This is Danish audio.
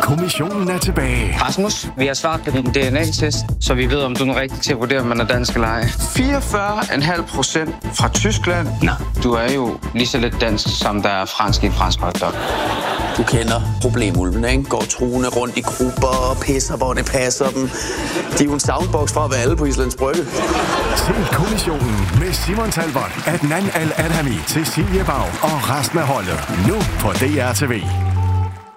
kommissionen er tilbage. Rasmus, vi har svaret på din DNA-test, så vi ved, om du er rigtig til at vurdere, om man er dansk eller ej. 44,5% fra Tyskland. Nå, du er jo lige så lidt dansk, som der er fransk i en fransk hotdog. Du kender problemulvene, ikke? Går truende rundt i grupper og pisser, hvor det passer dem. De er jo en soundbox fra at være alle på Islands Brygge. Se kommissionen med Simon Talbot, Adnan Al-Adhami, Cecilie Bag og resten af holdet. Nu på DR TV.